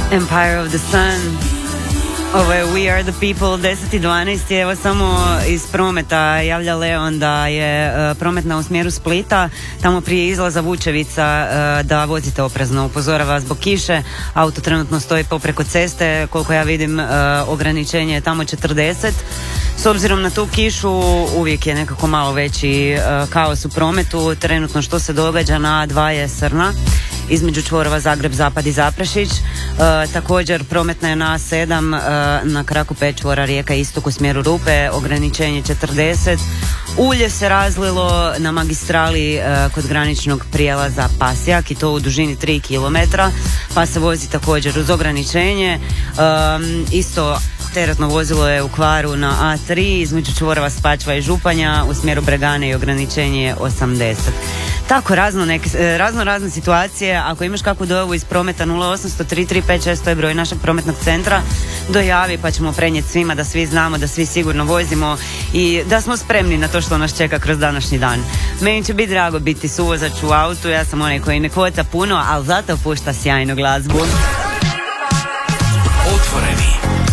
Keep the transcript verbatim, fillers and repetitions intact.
Empire of the Sun. Ovo je We Are the People, deset i dvanaest. Evo samo iz prometa javlja Leon da je uh, prometna u smjeru Splita, tamo prije izlaza Vučevica, uh, da vozite oprezno, upozorava zbog kiše. Auto trenutno stoji popreko ceste, koliko ja vidim uh, ograničenje je tamo četrdeset. S obzirom na tu kišu uvijek je nekako malo veći uh, kaos u prometu. Trenutno što se događa na A dva je Srna, između čvorova Zagreb, Zapad i Zaprešić. E, također prometna je na A sedam, e, na kraku pet čvora Rijeka istok u smjeru Rupe, ograničenje četrdeset. Ulje se razlilo na magistrali e, kod graničnog prijelaza Pasjak i to u dužini tri kilometra, pa se vozi također uz ograničenje. E, isto teretno vozilo je u kvaru na A tri između čvorova Spačva i Županja u smjeru Bregane i ograničenje je osamdeset. Tako, razno, neke, razno razne situacije. Ako imaš kakvu dojavu iz prometa, nula osam tri tri pet šest, to je broj našeg prometnog centra, dojavi pa ćemo prenijeti svima da svi znamo, da svi sigurno vozimo i da smo spremni na to što nas čeka kroz današnji dan. Meni će biti drago biti suvozač u autu, ja sam onaj koji ne kvota puno, ali zato pušta sjajnu glazbu. Otvoreni